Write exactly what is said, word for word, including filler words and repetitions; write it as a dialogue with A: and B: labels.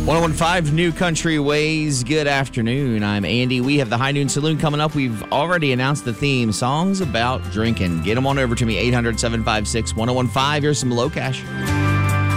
A: ten fifteen New Country Ways. Good afternoon. I'm Andy. We have the High Noon Saloon coming up. We've already announced the theme, songs about drinking. Get them on over to me, eight hundred, seven five six, one oh one five. Here's some low cash.